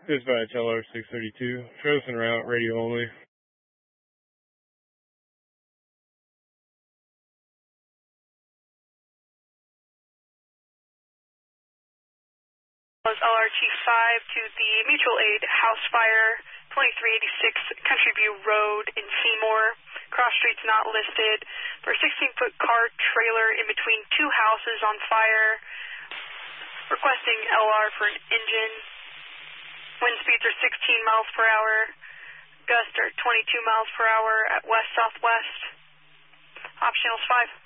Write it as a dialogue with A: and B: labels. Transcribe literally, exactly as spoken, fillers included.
A: Dispatch L R six thirty-two, trails en route, radio only.
B: Was L R T five to the Mutual Aid House Fire, twenty-three eighty-six Country View Road in Seymour. Cross streets not listed. For a sixteen-foot car trailer in between two houses on fire. Requesting L R for an engine. Wind speeds are sixteen miles per hour. Gusts are twenty-two miles per hour at west-southwest. Optionals five.